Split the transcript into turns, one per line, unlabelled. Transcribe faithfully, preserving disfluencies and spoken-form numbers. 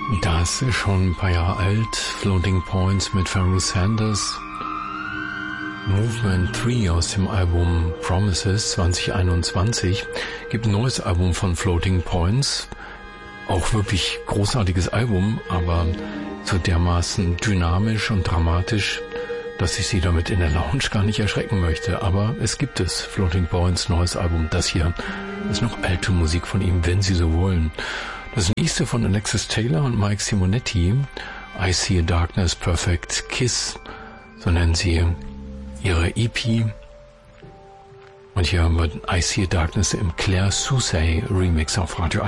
Das ist schon ein paar Jahre alt. Floating Points mit Pharoah Sanders. Movement drei aus dem Album Promises zwanzig einundzwanzig. Gibt ein neues Album von Floating Points. Auch wirklich großartiges Album, aber so dermaßen dynamisch und dramatisch, dass ich Sie damit in der Lounge gar nicht erschrecken möchte. Aber es gibt es. Floating Points, neues Album. Das hier ist noch alte Musik von ihm, wenn Sie so wollen. Das nächste von Alexis Taylor und Mike Simonetti. I See a Darkness, Perfect Kiss. So nennen sie ihre E P. Und hier wird I See a Darkness im Claire Soussay Remix auf Radio